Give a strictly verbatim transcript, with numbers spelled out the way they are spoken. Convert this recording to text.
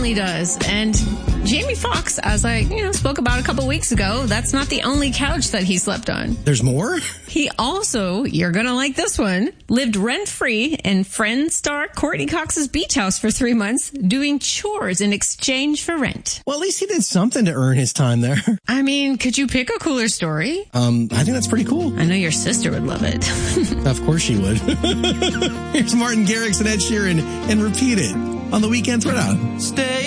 certainly does. And Jamie Foxx, as I you know spoke about a couple weeks ago, that's not the only couch that he slept on. There's more? He also, you're going to like this one, lived rent-free in Friends star Courtney Cox's beach house for three months, doing chores in exchange for rent. Well, at least he did something to earn his time there. I mean, could you pick a cooler story? Um, I think that's pretty cool. I know your sister would love it. Of course she would. Here's Martin Garrix and Ed Sheeran, and Repeat It on the Weekend Throwdown. Stay.